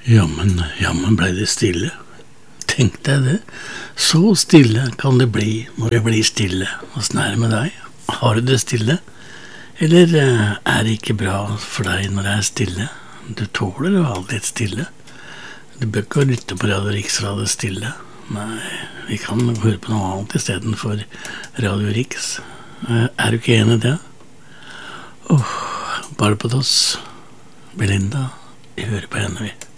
Jammen ble det stille. Tenk deg det. Så stille kan det bli når det blir stille. Åssen er det med deg? Har du det stille? Eller er det ikke bra for deg når det er stille? Du tåler å ha det litt stille. Du bør ikke lytte på Radio Riks Radio Stille. Nei, vi kan høre på noe annet i stedet for Radio Riks. Er du ikke enig i det? Barbados, Belinda, vi hører på henne vi.